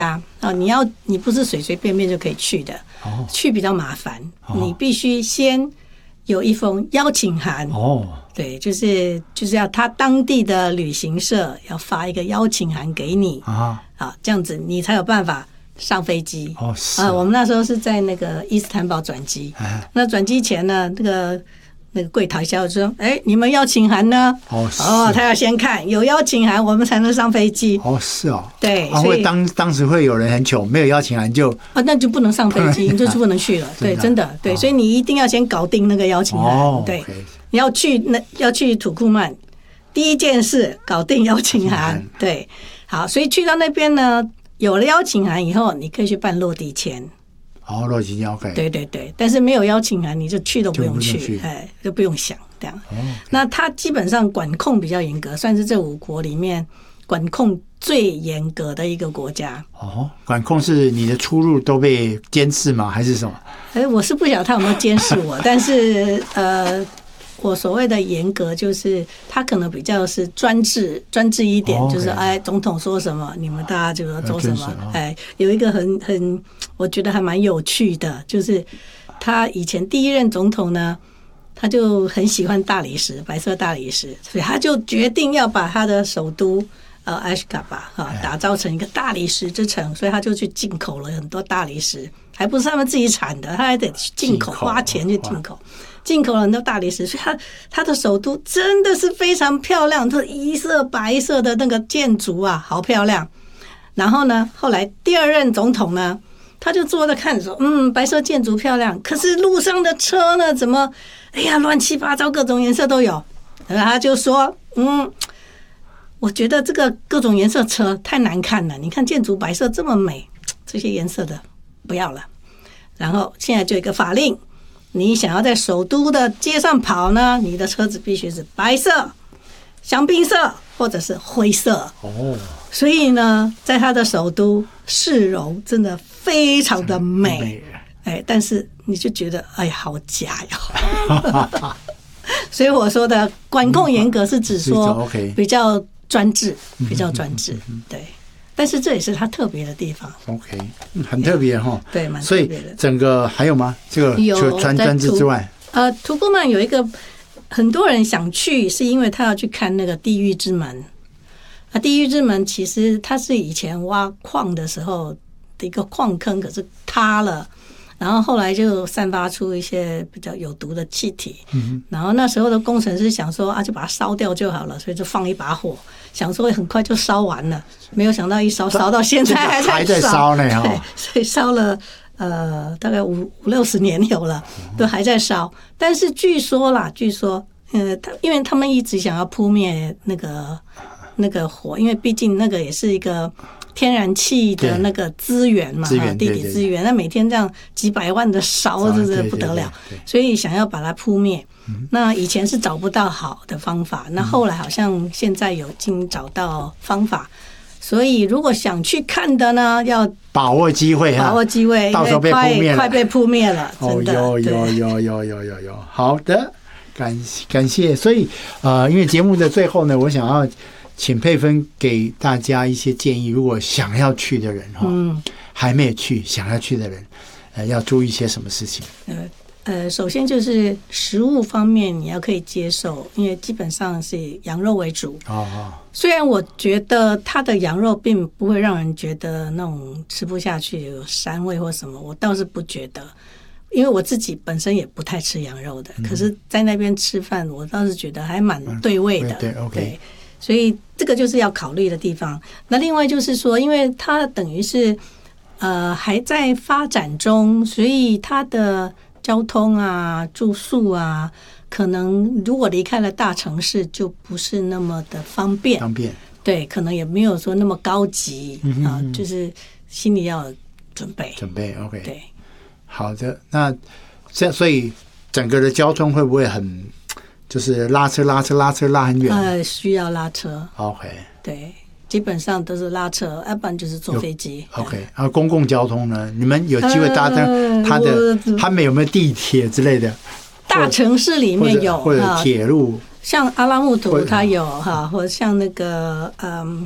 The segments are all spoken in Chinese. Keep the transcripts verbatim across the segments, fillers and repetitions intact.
啊，哦，你要你不是随随便便就可以去的，哦，去比较麻烦，哦，你必须先有一封邀请函，哦，对，就是就是要他当地的旅行社要发一个邀请函给你啊，啊，这样子你才有办法上飞机。哦，是啊，我们那时候是在那个伊斯坦堡转机，啊，那转机前呢，那个。那个柜台小姐说：“哎，你们邀请函呢？哦，哦，他要先看有邀请函，我们才能上飞机。哦， 是哦， 对， 啊，会当当时会有人很穷，没有邀请函就啊，那就不能上飞机，你就是不能去了。对，真的，对，所以你一定要先搞定那个邀请函。哦，对，你要去那要去土库曼，第一件事搞定邀请函。对，好，所以去到那边呢，有了邀请函以后，你可以去办落地签。” 哦，落地签 OK， 对对对，但是没有邀请函，你就去都不用去，去哎，就不用想这样。哦 okay，那它基本上管控比较严格，算是这五国里面管控最严格的一个国家。 哦，管控是你的出入都被监视吗？还是什么？ 哎，我是不晓得他有没有监视我，但是呃。我所谓的严格，就是他可能比较是专制，专制一点， oh, okay. 就是哎，总统说什么，你们大家就要做什么。哎，有一个很很，我觉得还蛮有趣的，就是他以前第一任总统呢，他就很喜欢大理石，白色大理石，所以他就决定要把他的首都呃阿什嘎巴哈打造成一个大理石之城，所以他就去进口了很多大理石，还不是他们自己产的，他还得进口，花钱去进口。进口了很多大理石，所以它它的首都真的是非常漂亮，它一色白色的那个建筑啊，好漂亮。然后呢，后来第二任总统呢，他就坐着看说，嗯，白色建筑漂亮，可是路上的车呢，怎么，哎呀，乱七八糟，各种颜色都有。然后他就说，嗯，我觉得这个各种颜色车太难看了，你看建筑白色这么美，这些颜色的不要了。然后现在就有一个法令。你想要在首都的街上跑呢，你的车子必须是白色、香槟色或者是灰色。哦，所以呢，在他的首都市容真的非常的美，哎，但是你就觉得哎，好假呀。所以我说的管控严格是指说比较专制，比较专制，对。但是这也是它特别的地方 ，OK， 很特别哈， 对，蛮特别的。所以整个还有吗？这个除了专制之外， 呃，土库曼有一个很多人想去，是因为他要去看那个地狱之门。啊，地狱之门其实它是以前挖矿的时候的一个矿坑，可是塌了。然后后来就散发出一些比较有毒的气体，嗯，然后那时候的工程师想说啊，就把它烧掉就好了，所以就放一把火，想说很快就烧完了，没有想到一烧烧到现在还在烧， 还在烧呢， 对，所以烧了呃大概五五六十年有了，都还在烧。但是据说啦，据说呃，他因为他们一直想要扑灭那个那个火，因为毕竟那个也是一个。天然气的那个资源嘛，地底资源，那每天这样几百万的烧，这是不得了，所以想要把它扑灭。那以前是找不到好的方法，那后来好像现在有已经找到方法，所以如果想去看的呢，要把握机会， 把握机会， 到时候被扑灭了， 快被扑灭了，真的。 有有有有有有有，好的，感感谢。所以呃，因为节目的最后呢，我想要。请佩芬给大家一些建议，如果想要去的人哈，嗯，还没有去想要去的人，呃，要注意一些什么事情？ 呃呃，首先就是食物方面你要可以接受，因为基本上是以羊肉为主。哦哦。虽然我觉得它的羊肉并不会让人觉得那种吃不下去有膻味或什么，我倒是不觉得，因为我自己本身也不太吃羊肉的，嗯，可是在那边吃饭，我倒是觉得还蛮对味的。嗯，对 ，OK。对，所以这个就是要考虑的地方。那另外就是说，因为它等于是呃还在发展中，所以它的交通啊、住宿啊，可能如果离开了大城市，就不是那么的方便。 方便， 对，可能也没有说那么高级，嗯，啊，就是心里要准备。 准备 OK。 对， 好的。那这样，所以整个的交通会不会很？就是拉车拉车拉车拉很远， 呃，需要拉车。 OK， 对，基本上都是拉车，要不然就是坐飞机。 OK， 啊，公共交通呢？你们有机会搭乘它的，他们有没有地铁之类的？ 大城市里面有， 或者铁路， 像阿拉木图它有哈，或者像那个嗯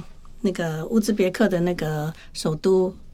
那个乌兹别克的那个首都